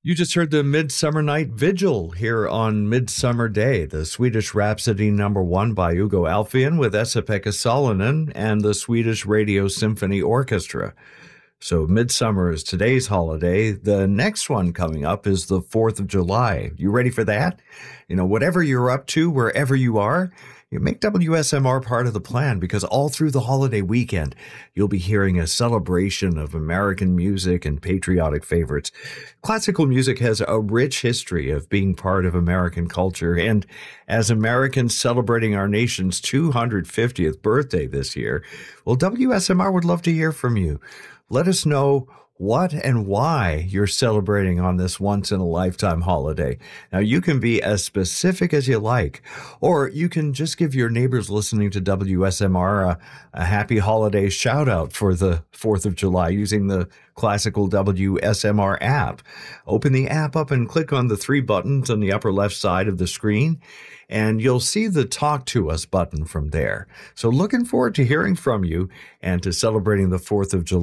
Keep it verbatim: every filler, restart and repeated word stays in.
You just heard the Midsummer Night Vigil here on Midsummer Day, the Swedish Rhapsody number one by Hugo Alfvén with Esa-Pekka Salonen and the Swedish Radio Symphony Orchestra. So Midsummer is today's holiday. The next one coming up is the fourth of July. You ready for that? You know, whatever you're up to, wherever you are, you make W S M R part of the plan, because all through the holiday weekend, you'll be hearing a celebration of American music and patriotic favorites. Classical music has a rich history of being part of American culture, and as Americans celebrating our nation's two hundred fiftieth birthday this year, well, W S M R would love to hear from you. Let us know what and why you're celebrating on this once-in-a-lifetime holiday. Now, you can be as specific as you like, or you can just give your neighbors listening to W S M R a, a happy holiday shout-out for the fourth of July using the classical W S M R app. Open the app up and click on the three buttons on the upper left side of the screen, and you'll see the Talk to Us button from there. So looking forward to hearing from you and to celebrating the fourth of July.